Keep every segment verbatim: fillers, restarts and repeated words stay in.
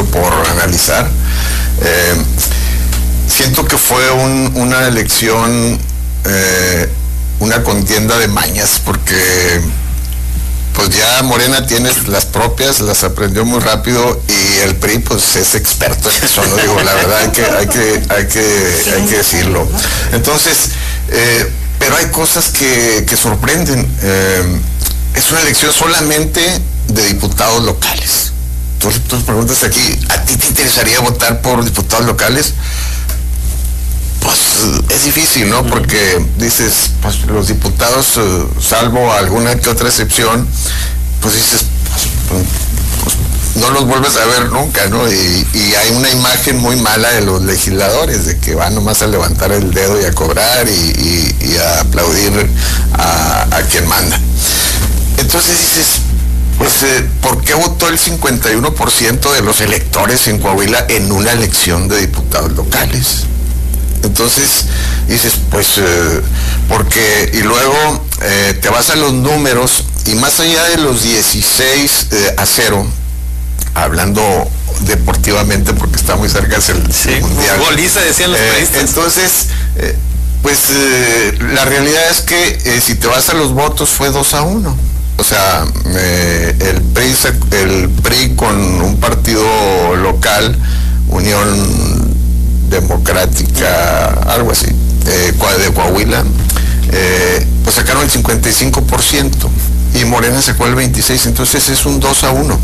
mucho por analizar. Eh, siento que fue un, una elección, eh, una contienda de mañas, porque pues ya Morena tiene las propias, las aprendió muy rápido, y el P R I pues es experto en eso, no digo, la verdad hay que, hay que, hay que, hay que decirlo. Entonces, eh, pero hay cosas que, que sorprenden. Eh, es una elección solamente de diputados locales. Tú, tú preguntas aquí, ¿a ti te interesaría votar por diputados locales? Pues es difícil, ¿no? Porque dices, pues los diputados, uh, salvo alguna que otra excepción, pues dices, pues, pues, no los vuelves a ver nunca, ¿no? Y, y hay una imagen muy mala de los legisladores, de que van nomás a levantar el dedo y a cobrar y, y, y a aplaudir a, a quien manda. Entonces dices, pues, eh, ¿por qué votó el cincuenta y uno por ciento de los electores en Coahuila en una elección de diputados locales? Entonces dices, pues, eh, porque, y luego eh, te vas a los números, y más allá de los dieciséis eh, a cero, hablando deportivamente, porque está muy cerca es el sí, mundial. Goliza, decían los periodistas. Eh, entonces, eh, pues, eh, la realidad es que eh, si te vas a los votos fue dos a uno. O sea, eh, el P R I, el P R I con un partido local, Unión Democrática, algo así, eh, de Coahuila, eh, pues sacaron el cincuenta y cinco por ciento y Morena sacó el veintiséis por ciento, entonces es un dos a uno.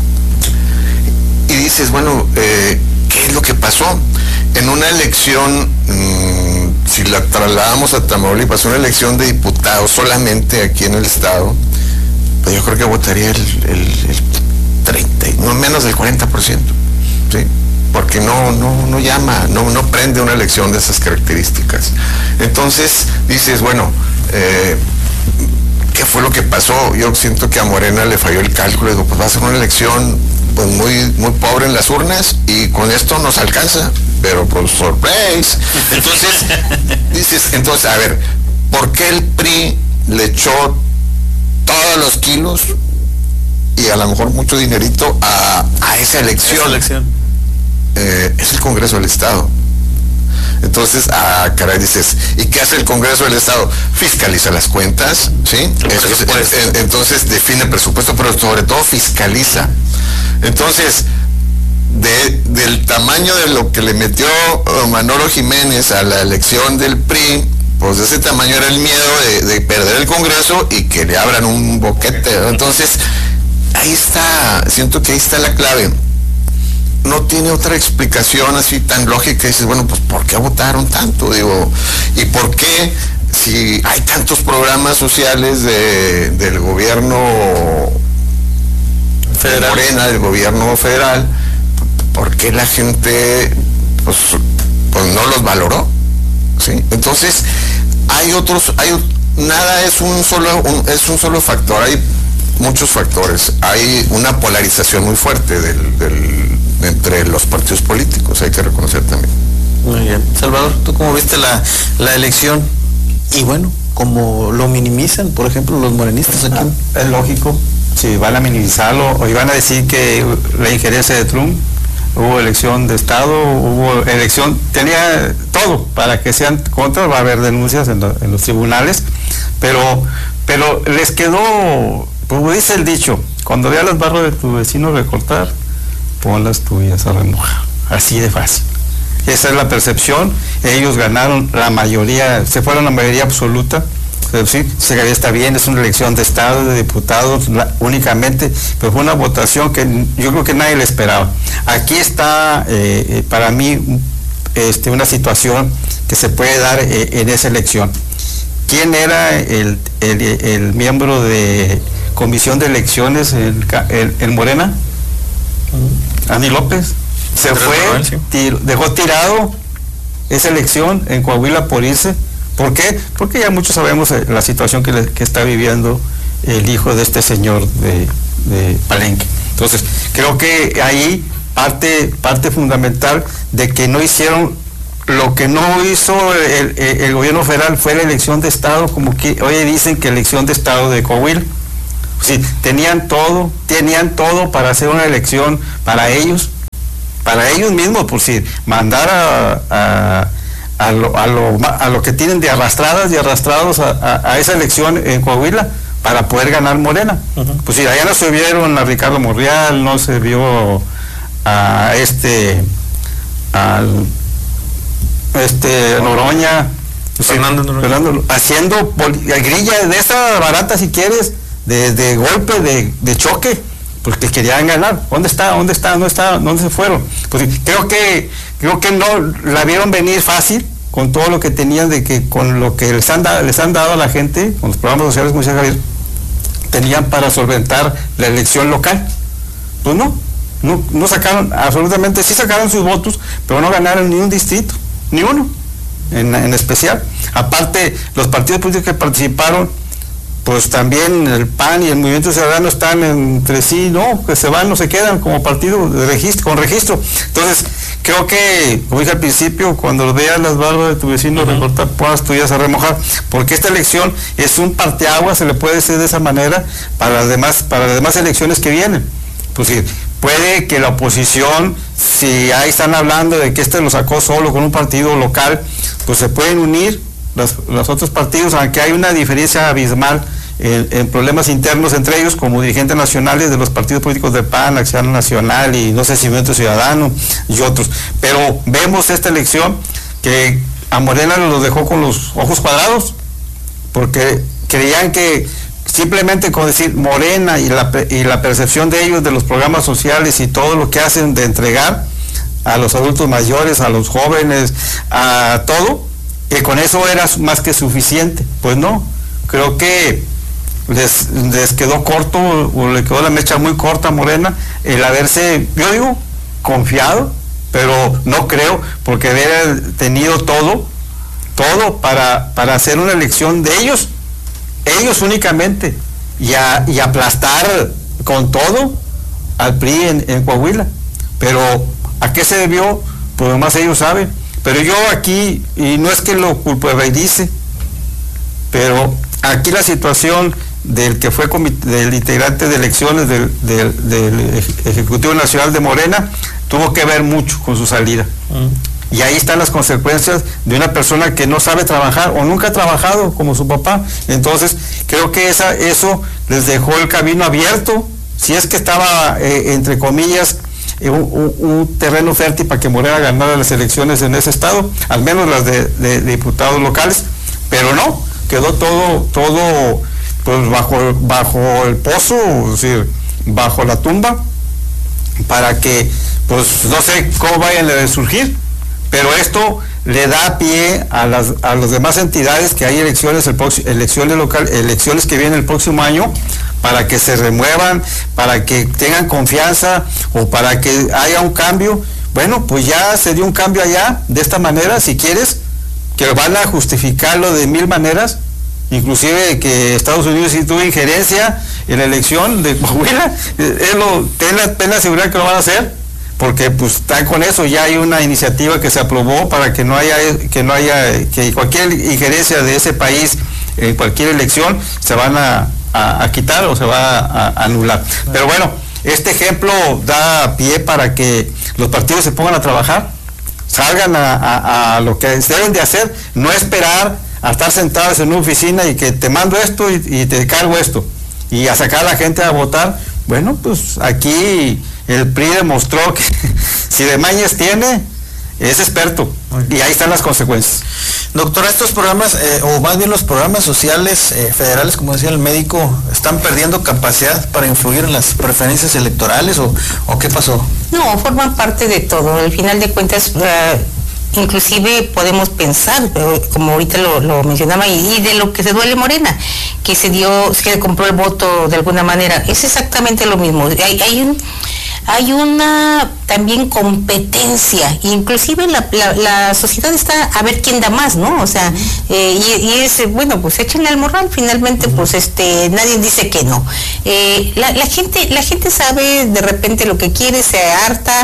Y dices, bueno, eh, ¿qué es lo que pasó? En una elección, mmm, si la trasladamos a Tamaulipas, una elección de diputados solamente aquí en el estado, pues yo creo que votaría el, el, el treinta, no menos del cuarenta por ciento, ¿sí? Porque no, no, no llama, no, no prende una elección de esas características. Entonces dices, bueno, eh, ¿qué fue lo que pasó? Yo siento que a Morena le falló el cálculo, digo, pues va a ser una elección pues muy, muy pobre en las urnas, y con esto nos alcanza, pero pues sorpresa. Entonces, dices, entonces, a ver, ¿por qué el P R I le echó todos los kilos y a lo mejor mucho dinerito a, a esa elección? Esa elección. Eh, es el Congreso del Estado. Entonces, ah, caray, dices, ¿y qué hace el Congreso del Estado? Fiscaliza las cuentas, ¿sí? Entonces, en, entonces define presupuesto, pero sobre todo fiscaliza. Entonces, de, del tamaño de lo que le metió Manolo Jiménez a la elección del P R I, pues de ese tamaño era el miedo de, de perder el Congreso y que le abran un boquete, ¿no? Entonces, ahí está, siento que ahí está la clave. No tiene otra explicación así tan lógica. Dices, bueno, pues ¿por qué votaron tanto? Digo, ¿y por qué, si hay tantos programas sociales de, del gobierno federal, Morena, del gobierno federal, por qué la gente pues, pues no los valoró? ¿Sí? Entonces, hay otros, hay nada es un solo, un, es un solo factor, hay muchos factores. Hay una polarización muy fuerte del, del entre los partidos políticos, hay que reconocer también. Muy bien. Salvador, ¿tú cómo viste la, la elección? Y bueno, ¿cómo lo minimizan, por ejemplo, los morenistas aquí? Ah, es lógico, si van a minimizarlo o iban a decir que la injerencia de Trump, hubo elección de Estado, hubo elección, tenía todo para que sean contra, va a haber denuncias en, lo, en los tribunales, pero, pero les quedó, como dice el dicho, cuando veas las barras de tu vecino recortar, pon las tuyas a remojar, así de fácil. Esa es la percepción, ellos ganaron la mayoría, se fueron la mayoría absoluta, pero sí, se está bien, es una elección de Estado, de diputados la, únicamente, pero fue una votación que yo creo que nadie le esperaba. Aquí está, eh, para mí, este, una situación que se puede dar eh, en esa elección. ¿Quién era el, el, el miembro de comisión de elecciones en, en, en Morena? Ani López. Se fue, tir, dejó tirado esa elección en Coahuila por irse. ¿Por qué? Porque ya muchos sabemos la situación que, le, que está viviendo el hijo de este señor de, de Palenque. Entonces, creo que ahí parte, parte fundamental de que no hicieron lo que no hizo el, el, el gobierno federal, fue la elección de Estado, como que hoy dicen que elección de Estado de Coahuila. Sí, tenían todo, tenían todo para hacer una elección para ellos, para ellos mismos, por si mandar a, a, a, lo, a, lo, a lo que tienen de arrastradas y arrastrados a, a, a esa elección en Coahuila, para poder ganar Morena. Uh-huh. Pues si allá no se vieron a Ricardo Monreal, no se vio a este, al este Noroña, Fernando, sí, Fernando haciendo grilla de esa barata, si quieres, de, de golpe, de, de choque, porque querían ganar. ¿Dónde está? ¿Dónde está? ¿Dónde está? ¿Dónde se fueron? Pues creo que creo que no la vieron venir fácil, con todo lo que tenían, de que con lo que les han, da, les han dado a la gente, con los programas sociales, como decía Javier, tenían para solventar la elección local. Pues no, no, no sacaron, absolutamente, sí sacaron sus votos, pero no ganaron ni un distrito, ni uno, en, en especial. Aparte, los partidos políticos que participaron, pues también el P A N y el Movimiento Ciudadano están entre sí, no, que se van, no se quedan como partido de registro, con registro. Entonces, creo que, como dije al principio, cuando veas las barbas de tu vecino, uh-huh, recortar, puedas tuyas a remojar, porque esta elección es un parteaguas, se le puede decir de esa manera, para las demás, para las demás elecciones que vienen. Pues sí, puede que la oposición, si ahí están hablando de que este lo sacó solo con un partido local, pues se pueden unir los, los otros partidos, aunque hay una diferencia abismal en, en problemas internos entre ellos, como dirigentes nacionales de los partidos políticos del P A N, Acción Nacional y no sé si Movimiento Ciudadano y otros. Pero vemos esta elección que a Morena los dejó con los ojos cuadrados, porque creían que simplemente con decir Morena y la, y la percepción de ellos de los programas sociales y todo lo que hacen de entregar a los adultos mayores, a los jóvenes, a todo, que con eso era más que suficiente. Pues no, creo que les, les quedó corto, o le quedó la mecha muy corta a Morena el haberse, yo digo, confiado, pero no creo, porque haber tenido todo, todo para, para hacer una elección de ellos, ellos únicamente, y, a, y aplastar con todo al P R I en, en Coahuila. Pero ¿a qué se debió? Pues nomás ellos saben. Pero yo aquí, y no es que lo culpabilice, pero aquí la situación del que fue del integrante de elecciones del, del, del Ejecutivo Nacional de Morena tuvo que ver mucho con su salida. Mm. Y ahí están las consecuencias de una persona que no sabe trabajar o nunca ha trabajado como su papá. Entonces creo que esa, eso les dejó el camino abierto, si es que estaba eh, entre comillas Un, un, un terreno fértil para que Morena ganara las elecciones en ese estado, al menos las de, de, de diputados locales, pero no, quedó todo, todo pues bajo, bajo el pozo, es decir, bajo la tumba, para que, pues no sé cómo vayan a resurgir, pero esto le da pie a las a las demás entidades que hay elecciones, el elecciones local, elecciones que vienen el próximo año, para que se remuevan, para que tengan confianza o para que haya un cambio. Bueno, pues ya se dio un cambio allá, de esta manera, si quieres, que van a justificarlo de mil maneras, inclusive que Estados Unidos sí tuvo injerencia en la elección de Coahuila, es lo, ten la, ten la seguridad que lo van a hacer, porque pues están con eso, ya hay una iniciativa que se aprobó para que no haya, que no haya, que cualquier injerencia de ese país en cualquier elección se van a A, a quitar o se va a, a anular. Pero bueno, este ejemplo da pie para que los partidos se pongan a trabajar, salgan a, a, a lo que deben de hacer, no esperar a estar sentados en una oficina y que te mando esto y, y te cargo esto, y a sacar a la gente a votar. Bueno, pues aquí el P R I demostró que si de mañas tiene, es experto, y ahí están las consecuencias. Doctora, estos programas, eh, o más bien los programas sociales eh, federales, como decía el médico, ¿están perdiendo capacidad para influir en las preferencias electorales o, o qué pasó? No, forman parte de todo. Al final de cuentas, uh, inclusive podemos pensar, como ahorita lo, lo mencionaba, y, y de lo que se duele Morena, que se dio, que compró el voto de alguna manera. Es exactamente lo mismo. Hay, hay un... Hay una también competencia, inclusive la, la, la sociedad está a ver quién da más, ¿no? O sea, eh, y, y es, bueno, pues échenle al morral, finalmente, pues este, nadie dice que no. Eh, la, la gente, la gente sabe de repente lo que quiere, se harta,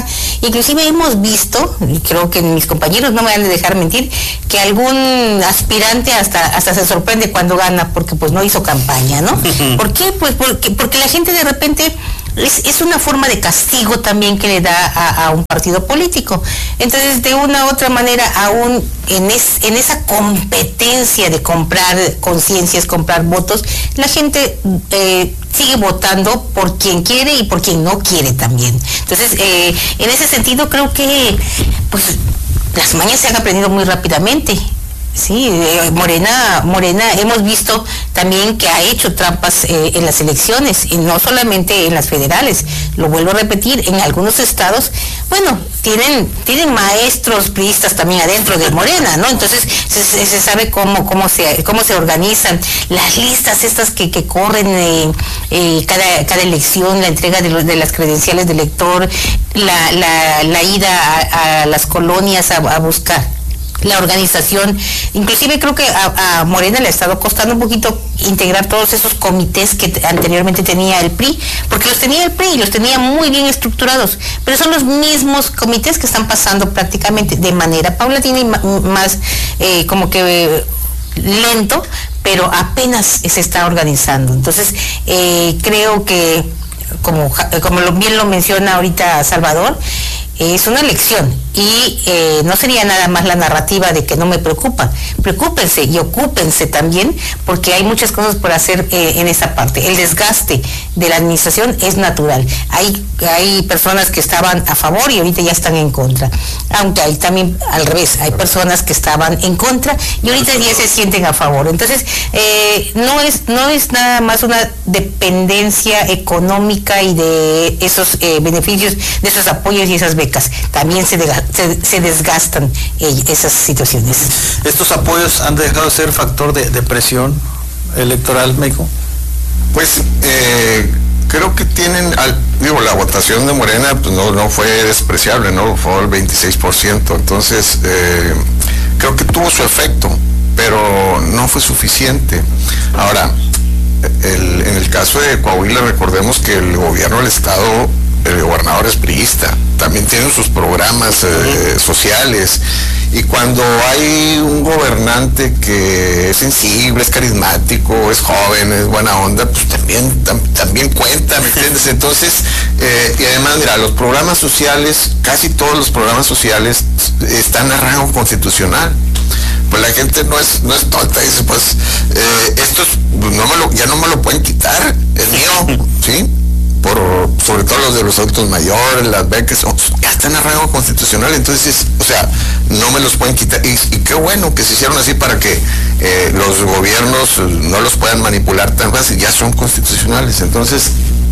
Inclusive hemos visto, y creo que mis compañeros no me van a dejar mentir, que algún aspirante hasta hasta se sorprende cuando gana porque pues no hizo campaña, ¿no? ¿Por qué? Pues porque, porque la gente de repente es, es una forma de castigo también que le da a, a un partido político. Entonces, de una u otra manera, aún en, es, en esa competencia de comprar conciencias, comprar votos, la gente eh, sigue votando por quien quiere y por quien no quiere también. Entonces, eh, en ese sentido, creo que pues las mañas se han aprendido muy rápidamente. Sí, eh, Morena, Morena, hemos visto también que ha hecho trampas eh, en las elecciones, y no solamente en las federales, lo vuelvo a repetir, en algunos estados, bueno, tienen, tienen maestros priistas también adentro de Morena, ¿no? Entonces se, se sabe cómo, cómo se, cómo se organizan, las listas estas que, que corren eh, eh, cada, cada elección, la entrega de, los, de las credenciales de elector, la, la, la ida a, a las colonias a, a buscar la organización. Inclusive creo que a, a Morena le ha estado costando un poquito integrar todos esos comités que t- anteriormente tenía el P R I, porque los tenía el P R I y los tenía muy bien estructurados, pero son los mismos comités que están pasando prácticamente de manera paulatina y ma- más eh, como que eh, lento, pero apenas se está organizando. Entonces eh, creo que como, como lo, bien lo menciona ahorita Salvador, es una elección y eh, no sería nada más la narrativa de que no me preocupa. Preocúpense y ocúpense también, porque hay muchas cosas por hacer eh, en esa parte. El desgaste de la administración es natural. Hay, hay personas que estaban a favor y ahorita ya están en contra. Aunque hay también al revés, hay personas que estaban en contra y ahorita ya se sienten a favor. Entonces, eh, no es, no es nada más una dependencia económica y de esos eh, beneficios, de esos apoyos y esas becas. También se, de, se, se desgastan eh, esas situaciones. ¿Estos apoyos han dejado de ser factor de, de presión electoral, México? Pues eh, creo que tienen, al, digo, la votación de Morena pues no, no fue despreciable, ¿no? Fue el veintiséis por ciento, entonces eh, creo que tuvo su efecto, pero no fue suficiente. Ahora, el, en el caso de Coahuila, recordemos que el gobierno del estado, el gobernador es priista, también tienen sus programas eh, sociales, y cuando hay un gobernante que es sensible, es carismático, es joven, es buena onda, pues también tam, también cuenta, ¿me entiendes? Entonces, eh, y además, mira, los programas sociales, casi todos los programas sociales están a rango constitucional. Pues la gente no es no es tonta, dice, pues eh, esto es, no me lo, ya no me lo pueden quitar, es mío, ¿sí? Por, sobre todo los de los adultos mayores, las becas, oh, ya están a rango constitucional, entonces, o sea, no me los pueden quitar, y, y qué bueno que se hicieron así para que eh, los gobiernos no los puedan manipular tan fácil, ya son constitucionales. Entonces,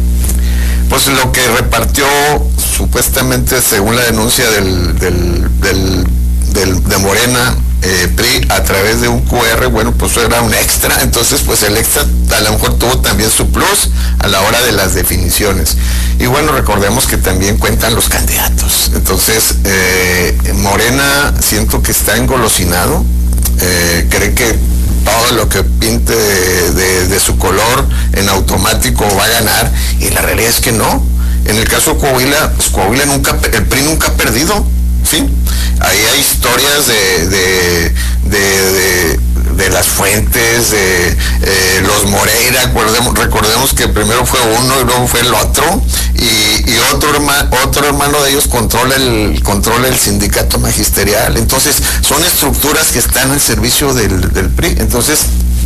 pues lo que repartió supuestamente, según la denuncia del, del, del, del de Morena, Eh, P R I, a través de un Q R, bueno, pues era un extra, entonces pues el extra a lo mejor tuvo también su plus a la hora de las definiciones. Y bueno, recordemos que también cuentan los candidatos, entonces eh, Morena siento que está engolosinado, eh, cree que todo lo que pinte de, de, de su color en automático va a ganar, y la realidad es que no. En el caso de Coahuila, pues Coahuila nunca, el P R I nunca ha perdido, ¿sí? Ahí hay historias de, de, de, de, de las fuentes, de eh, los Moreira, recordemos, recordemos que primero fue uno y luego fue el otro, y, y otro, herma, otro hermano de ellos controla el, controla el sindicato magisterial. Entonces, son estructuras que están al servicio del, del P R I. Entonces,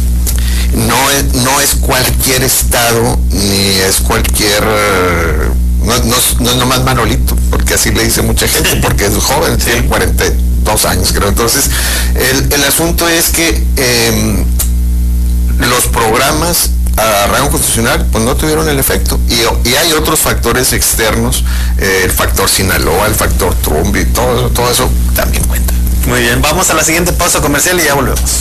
no es, no es cualquier estado, ni es cualquier... No, no, no es nomás Manolito, porque así le dice mucha gente, porque es joven, tiene cuarenta y dos años, creo. Entonces, el, el asunto es que eh, los programas a rango constitucional pues no tuvieron el efecto, y, y hay otros factores externos, eh, el factor Sinaloa, el factor Trump, y todo, todo eso también cuenta. Muy bien, vamos a la siguiente pausa comercial y ya volvemos.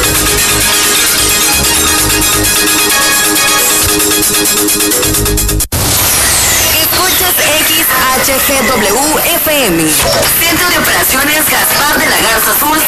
Escuchas X H G W F M, Centro de Operaciones Gaspar de la Garza Azul.